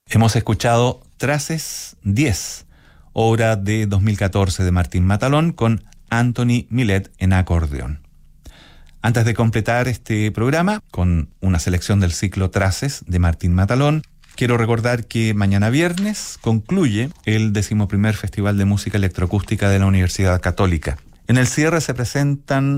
Hemos escuchado Traces 10, obra de 2014 de Martín Matalón, con Anthony Millet en acordeón. Antes de completar este programa con una selección del ciclo Traces de Martín Matalón, quiero recordar que mañana viernes concluye el 11º Festival de Música Electroacústica de la Universidad Católica. En el cierre se presentan